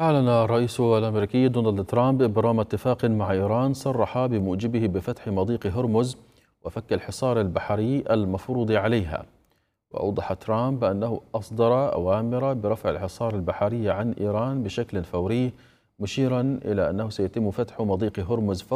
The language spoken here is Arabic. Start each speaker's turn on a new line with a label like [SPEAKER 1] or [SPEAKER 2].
[SPEAKER 1] أعلن الرئيس الأمريكي دونالد ترامب إبرام اتفاق مع إيران صرح بموجبه بفتح مضيق هرمز وفك الحصار البحري المفروض عليها. وأوضح ترامب أنه أصدر أوامر برفع الحصار البحري عن إيران بشكل فوري، مشيرا إلى أنه سيتم فتح مضيق هرمز